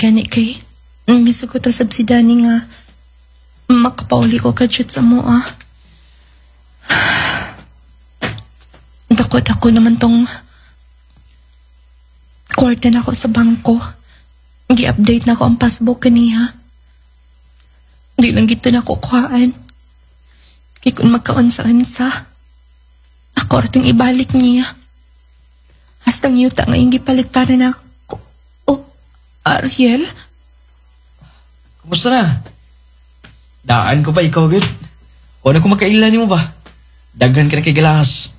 gani kay misugot sa si Danny nga makapauli ko kadyot sa mo Dakot ako naman tong kwarta na ako sa bangko. Gi-update na ako ang passbook kaniha. Di lang gito na ko kuhaan. Kaya kung magkaunsa-unsa, ako rating ibalik niya. Hastang yuta nga yung gipalit para na ako. Oh, Ariel? Kumusta na? Daan ko ba ikaw, good? O na kung makailan mo ba? Daghan ka na kay Galahas.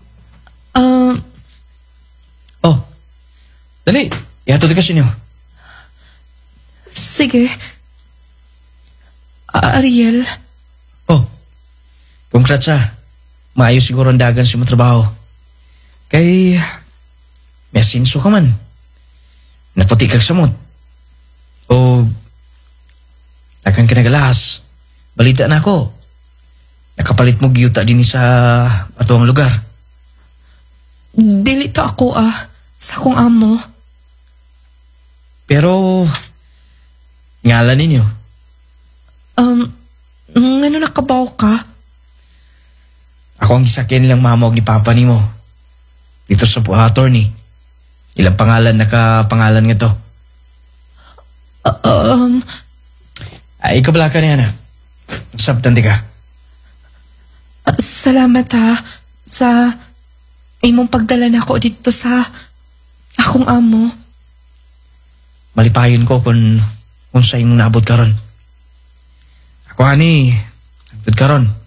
Oh, dali. Ihatod ka sinyo. Sige. Ariel? Oh, congrats Maayos siguro ang dagan sa mga trabaho. Kay, may asinso ka man. Naputi kag samot. O, takan ka na Galahas. Balita na ako. Nakapalit mo giyuta din sa atuang lugar. Dili to ako sa akong amo. Pero, ngalan ninyo. Ngano nakabaw ka? Ako ang gisakyan nilang mamawag ni Papa ni mo. Dito sa attorney. Ilang pangalan nakapangalan nga to. Ay, ikaw pala ka na yan Sabtante ka. Salamat sa imong pagdala na ako dito sa akong amo. Malipayon ko kung sa imong naabot karon. Ako ani, nagtud karon.